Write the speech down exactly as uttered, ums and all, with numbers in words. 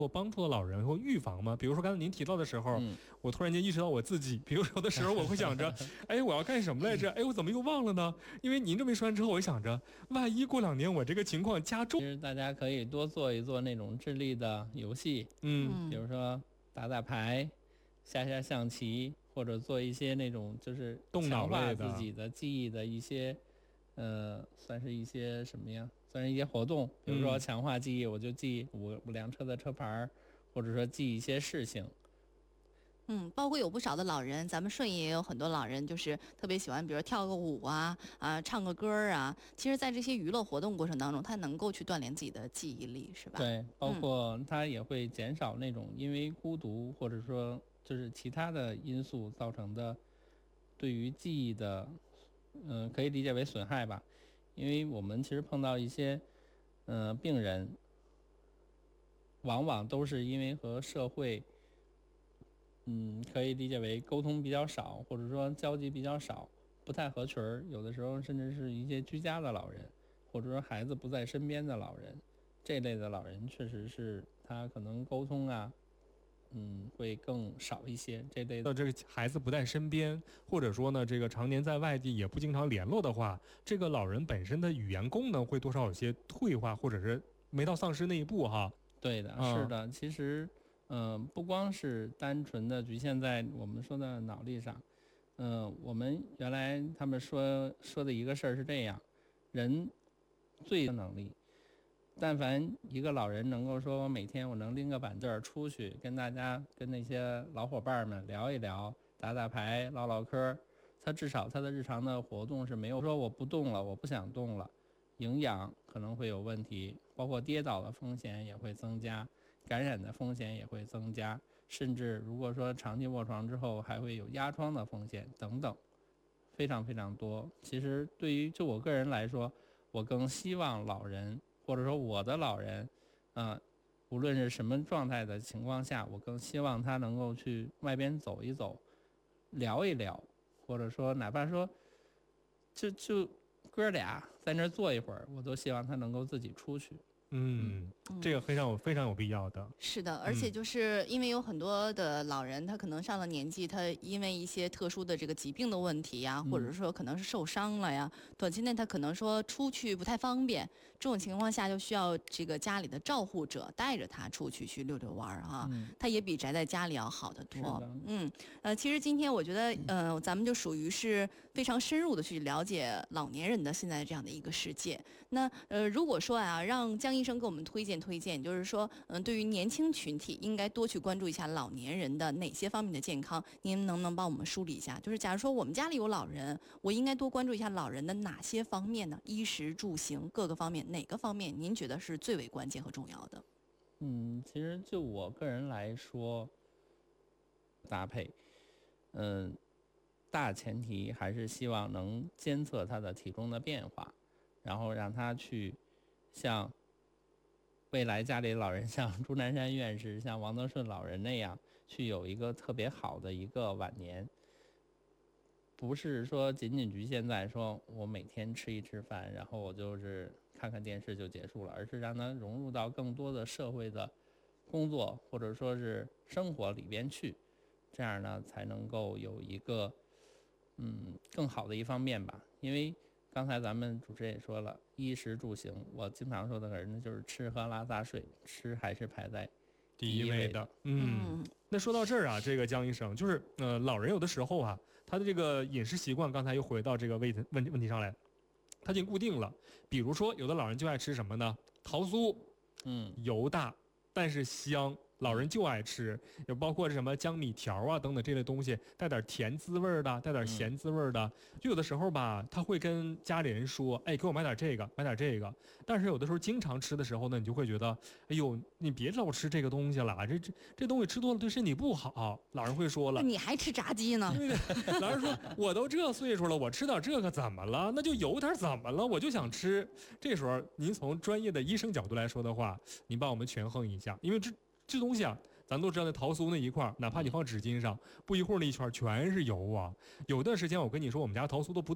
我帮助了老人或预防吗？比如说刚才您提到的时候，嗯、我突然间意识到我自己，比如说有的时候我会想着，哎，我要干什么来着？哎，我怎么又忘了呢？因为您这么一说完之后，我想着，万一过两年我这个情况加重， 其实大家可以多做一做那种智力的游戏， 嗯， 比如说打打牌、下下象棋，或者做一些那种就是强化自己的记忆的一些，呃，算是一些什么呀？算是一些活动，比如说强化记忆，嗯、我就记五五辆车的车牌，或者说记一些事情。 嗯，包括有不少的老人，咱们顺义也有很多老人，就是特别喜欢，比如跳个舞啊，啊，唱个歌啊。其实，在这些娱乐活动过程当中，他能够去锻炼自己的记忆力，是吧？ 对，包括他也会减少那种因为孤独或者说就是其他的因素造成的对于记忆的，嗯、呃，可以理解为损害吧。因为我们其实碰到一些，呃，病人，往往都是因为和社会，嗯，可以理解为沟通比较少，或者说交集比较少，不太合群儿。有的时候甚至是一些居家的老人，或者说孩子不在身边的老人，这类的老人确实是他可能沟通啊。嗯，会更少一些这类的。 这个孩子不在身边，或者说呢，这个常年在外地也不经常联络的话，这个老人本身的语言功能会多少有些退化，或者是没到丧失那一步哈。 对的，嗯、是的。其实，嗯、呃，不光是单纯的局限在我们说的脑力上，嗯、呃，我们原来他们说说的一个事儿是这样，人最的能力。但凡一个老人能够说，我每天我能拎个板凳出去，跟大家跟那些老伙伴们聊一聊，打打牌，唠唠嗑，他至少他的日常的活动是没有说我不动了，我不想动了，营养可能会有问题，包括跌倒的风险也会增加，感染的风险也会增加，甚至如果说长期卧床之后还会有压疮的风险等等，非常非常多。其实对于就我个人来说，我更希望老人。或者说我的老人，啊、呃，无论是什么状态的情况下，我更希望他能够去外边走一走，聊一聊，或者说哪怕说，就就哥俩在那儿坐一会儿，我都希望他能够自己出去。 嗯，这个非常有非常有必要的。 是的，而且就是因为有很多的老人，他可能上了年纪，他因为一些特殊的这个疾病的问题呀，或者说可能是受伤了呀，短期内他可能说出去不太方便，这种情况下就需要这个家里的照护者带着他出去去溜溜弯儿哈，他也比宅在家里要好得多。嗯，呃，其实今天我觉得，呃，咱们就属于是非常深入的去了解老年人的现在这样的一个世界。那呃，如果说啊，让江医生给我们推荐推荐，就是说，嗯、呃，对于年轻群体，应该多去关注一下老年人的哪些方面的健康？您能不能帮我们梳理一下？就是假如说我们家里有老人，我应该多关注一下老人的哪些方面呢？衣食住行各个方面，哪个方面您觉得是最为关键和重要的？ 嗯，其实就我个人来说，搭配，嗯，大前提还是希望能监测他的体重的变化，然后让他去像未来家里老人像钟南山院士像王德顺老人那样去有一个特别好的一个晚年，不是说仅仅局限在说我每天吃一吃饭，然后我就是看看电视就结束了，而是让他融入到更多的社会的工作或者说是生活里边去，这样呢才能够有一个嗯更好的一方面吧。因为刚才咱们主持人也说了，衣食住行，我经常说的人呢就是吃喝拉撒睡，吃还是排在第一位的。 嗯，那说到这儿啊，这个江医生就是呃，老人有的时候啊，他的这个饮食习惯，刚才又回到这个问问问题上来，他已经固定了。比如说，有的老人就爱吃什么呢？桃酥， 嗯， 油大但是香。老人就爱吃，也包括什么江米条啊等等这类东西，带点甜滋味的，带点咸滋味的。就有的时候吧，他会跟家里人说：“哎，给我买点这个，买点这个。”但是有的时候经常吃的时候呢，你就会觉得：“哎呦，你别老吃这个东西了，这这这东西吃多了对身体不好。”老人会说了：“ 你还吃炸鸡呢？” 对对，老人说：“我都这岁数了，我吃点这个怎么了？那就有点怎么了？我就想吃。”这时候，您从专业的医生角度来说的话，您帮我们权衡一下，因为这。这东西啊，咱都知道那桃酥那一块，哪怕你放纸巾上，不一会儿那一圈全是油啊。有段时间我跟你说，我们家桃酥都不